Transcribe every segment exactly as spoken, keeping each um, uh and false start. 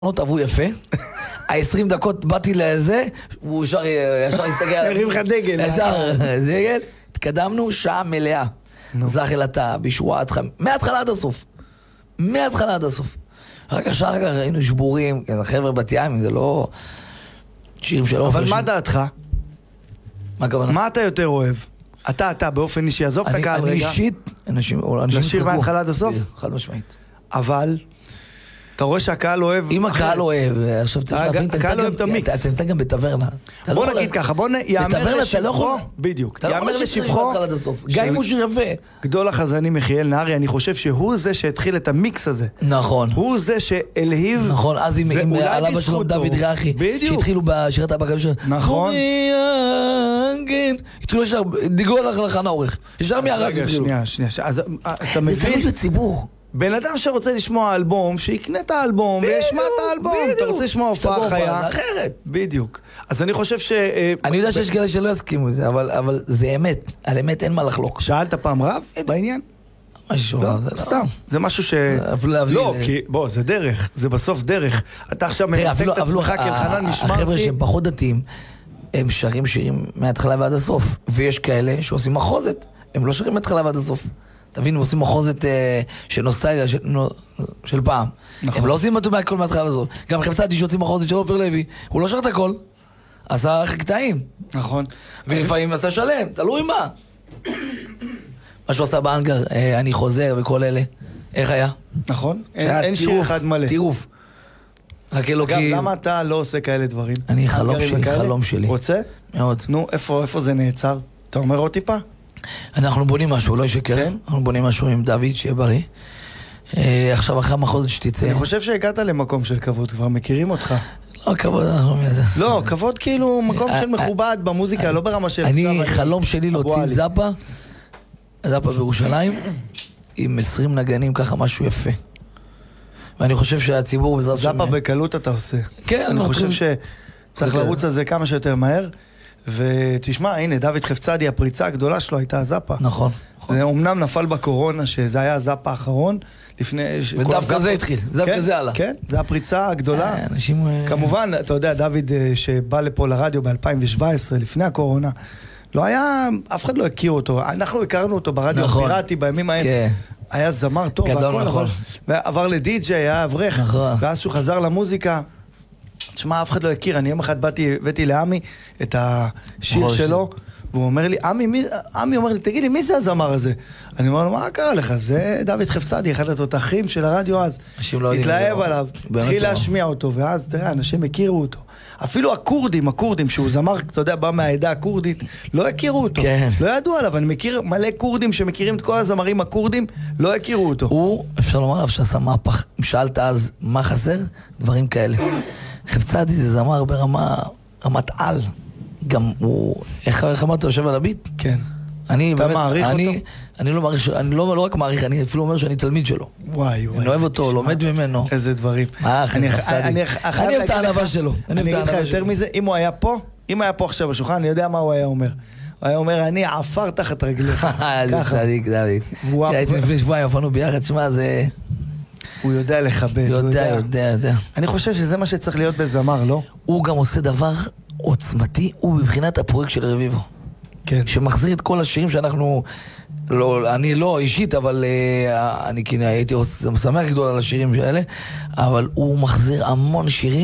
לא תבוא יפה, ה-עשרים דקות באתי לזה, והוא ישר הסתגל, הרים לך דגל. ישר דגל, התקדמנו שעה מלאה. זך אל אתה, בישועת חם, מההתחלה עד הסוף. מההתחלה עד הסוף. רק אחר כך ראינו שבורים, חבר'ה בת ים, זה לא שירים של אופן. אבל מה דעתך? מה הכוונה? מה אתה יותר אוהב? אתה, אתה, באופן אישי, עזוב את הקהל רגע. אני אישית, אנשים לשיר מההתחלה עד הסוף? חד משמעית. אבל אתה רואה שהקהל אוהב... אם הקהל אוהב, עכשיו תראה, הקהל אוהב את המיקס. אתה נמצא גם בטברנה. בוא נגיד ככה, בוא יאמר לשבחו, בדיוק, יאמר לשבחו, גם אם הוא שיר יפה. גדול החזנים מיכאל נהרי, אני חושב שהוא זה שהתחיל את המיקס הזה. נכון. הוא זה שהלהיב, נכון, אז עם על אבא שלו דוד ריחי, שהתחילו בשירת הבא שלו. נכון. התחילו ישר, דיגו הלך לחנה עורך. ישר מהרס התחילו. שנייה, שנייה, אז אתה מבין? זה תמיד בציבור. בן אדם שרוצה לשמוע אלבום, שיקנה את האלבום וישמע את האלבום. אתה רוצה לשמוע הופעה חיה. אחרת. בדיוק. אז אני חושב ש... אני יודע שיש כאלה שלא יסכימו לזה, אבל זה אמת. על אמת אין מה לחלוק. שאלת פעם רב בעניין? משהו, לא, סתם. זה משהו ש... לא, כי בוא, זה דרך. זה בסוף דרך. אתה עכשיו מנתק את עצמך כאלחנן משמרתי. החבר'ה שהם פחות דתיים, הם שרים שירים מההתחלה ועד הסוף. ויש כאלה שעושים מחוזת. הם לא שרים מההתחלה ועד הסוף. תבינו, עושים מחוזת של נוסטלגיה של פעם. הם לא עושים הכל מההתחלה וזאת. גם חפצתי שעושים מחוזת של עופר לוי, הוא לא שר את הכל. עשה קטעים. נכון. ולפעמים עשה שלם, תלוי מה. מה שהוא עשה באנגר, אני חוזר וכל אלה. איך היה? נכון. אין שיר אחד מלא. טירוף. רק אלוקי... אגב, למה אתה לא עושה כאלה דברים? אני חלום שלי, חלום שלי. רוצה? מאוד. נו, איפה זה נעצר? אתה אומר עוד טיפה? אנחנו בונים משהו, לא ישקר. אנחנו בונים משהו עם דוד, שיהיה בריא. עכשיו אחרי המחוזת שתצא. אני חושב שהגעת למקום של כבוד, כבר מכירים אותך. לא, כבוד, אנחנו... לא, כבוד כאילו מקום של מכובד במוזיקה, לא ברמה של... אני, חלום שלי להוציא זאפה, זאפה בירושלים, עם עשרים נגנים, ככה משהו יפה. ואני חושב שהציבור בעזרת שם... זאפה בקלות אתה עושה. כן, אני חושב שצריך לרוץ על זה כמה שיותר מהר. ותשמע, הנה, דוד חפצדי, הפריצה הגדולה שלו הייתה הזאפה. נכון. זה אומנם נפל בקורונה, שזה היה הזאפה האחרון, לפני... ודווקא זה התחיל, דווקא זה עלה. כן, זה הפריצה הגדולה. כמובן, אתה יודע, דוד שבא לפה לרדיו ב-אלפיים שבע עשרה, לפני הקורונה, לא היה, אף אחד לא הכיר אותו. אנחנו הכרנו אותו ברדיו הפיראטי בימים ההם. היה זמר טוב, גדול, נכון. ועבר לדי-ג'יי, היה אברך, ואז שהוא חזר למוזיקה, תשמע, אף אחד לא הכיר, אני יום אחד באתי, הבאתי לעמי את השיר שלו, והוא אומר לי, עמי, מי, עמי אומר לי, תגיד לי, מי זה הזמר הזה? אני אומר לו, מה קרה לך? זה דוד חפצדי, אחד התותחים של הרדיו אז. התלהב עליו, התחיל להשמיע אותו, ואז, תראה, אנשים הכירו אותו. אפילו הקורדים, הקורדים, שהוא זמר, אתה יודע, בא מהעדה הקורדית, לא הכירו אותו. לא ידעו עליו, אני מכיר מלא קורדים שמכירים את כל הזמרים הקורדים, לא הכירו אותו. הוא, אפשר לומר עליו שעשה מהפך. אם שאלת אז מה חסר, דברים כאלה. חפצדי זה זמר ברמה, רמת על. גם הוא, איך אמרת, יושב על הביט? כן. אני, אתה מעריך אותו? אני לא מעריך, אני לא רק מעריך, אני אפילו אומר שאני תלמיד שלו. וואי, וואי. אני אוהב אותו, לומד ממנו. איזה דברים. מה, אחי, חפצדי. אני אוהב את הענבה שלו. אני אגיד לך יותר מזה, אם הוא היה פה, אם היה פה עכשיו בשולחן, אני יודע מה הוא היה אומר. הוא היה אומר, אני עפר תחת רגליך. זה צדיק, דוד. הייתי לפני שבועיים, עפרנו ביחד, שמה, זה... הוא יודע לכבד. יודע, יודע, יודע. אני חושב שזה מה שצריך להיות בזמר, לא? הוא גם עושה דבר עוצמתי, הוא בבחינת הפרויקט של רביבו. כן. שמחזיר את כל השירים שאנחנו, לא, אני לא אישית, אבל uh, אני כאילו הייתי שמח גדול על השירים האלה, אבל הוא מחזיר המון שירים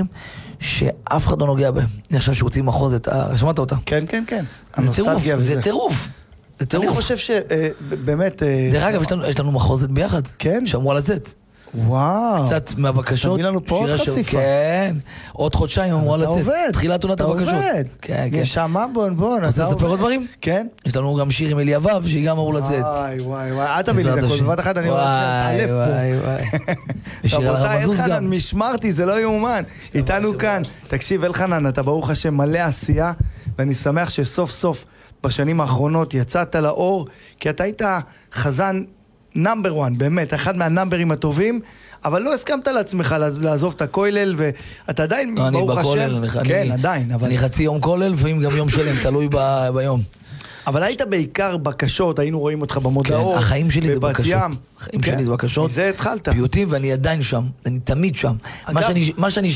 שאף אחד לא נוגע בהם. אני חושב שהוא הוציא מחוזת, שמעת אותה? כן, כן, כן. זה טירוף, זה טירוף. אני חושב שבאמת... דרך אגב, יש לנו מחוזת ביחד. כן. שאמרו לצאת. וואו. קצת מהבקשות. תביא לנו פה עוד חשיפה. כן. עוד חודשיים אמרו לצאת. אתה עובד. תחילת עונת הבקשות. אתה עובד. כן, כן. נשמה בון בון. רוצה לספר עוד דברים? כן. יש לנו גם שיר עם אליאבב, שהיא גם אמרו לצאת. וואי, וואי, וואי. אל תביא לי את הכל. בבת אחת אני רואה שתעלף פה. וואי, וואי. רבותיי, אלחנן, משמרתי, זה לא יאומן. איתנו כאן. תקשיב, אלחנן, אתה ברוך השם מלא עשייה, ואני שמח שסוף סוף בשנים האחרונות יצאת לאור, כי אתה היית חזן נאמבר וואן, באמת, אחד מהנאמברים הטובים, אבל לא הסכמת לעצמך לעזוב את הכולל, ואתה עדיין, ברוך השם, כן, עדיין, אני חצי יום כולל, לפעמים גם יום שלם, תלוי ביום. אבל היית בעיקר בקשות, היינו רואים אותך במודעות. כן, החיים שלי זה בקשות. החיים כן. שלי זה בקשות. מזה התחלת. פיוטים, ואני עדיין שם. אני תמיד שם. אגב, מה שאני, מה שאני